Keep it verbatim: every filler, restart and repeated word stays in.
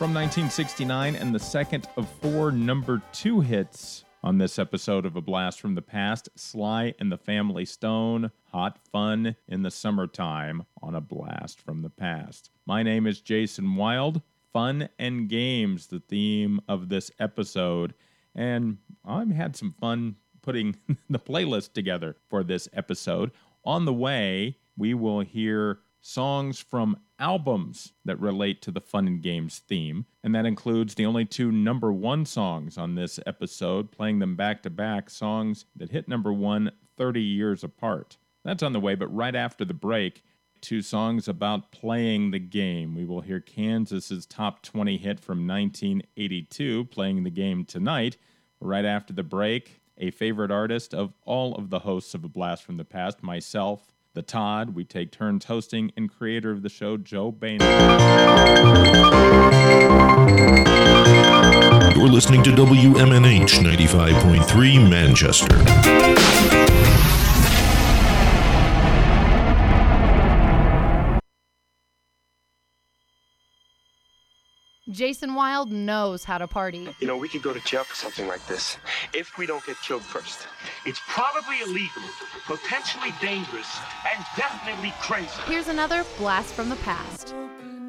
from nineteen sixty-nine and the second of four number two hits on this episode of A Blast from the Past, Sly and the Family Stone, Hot Fun in the Summertime on A Blast from the Past. My name is Jason Wild. Fun and games, the theme of this episode, and I've had some fun putting the playlist together for this episode. On the way, we will hear songs from albums that relate to the fun and games theme, and that includes the only two number one songs on this episode, playing them back-to-back, songs that hit number one thirty years apart. That's on the way, but right after the break, two songs about playing the game. We will hear Kansas's top twenty hit from nineteen eighty-two, Playing the Game Tonight. Right after the break, a favorite artist of all of the hosts of A Blast from the Past, myself, the Todd. We take turns hosting, and creator of the show, Joe Bainer. You're listening to W M N H ninety-five point three Manchester. Jason Wild knows how to party. You know, we could go to jail for something like this if we don't get killed first. It's probably illegal, potentially dangerous, and definitely crazy. Here's another blast from the past.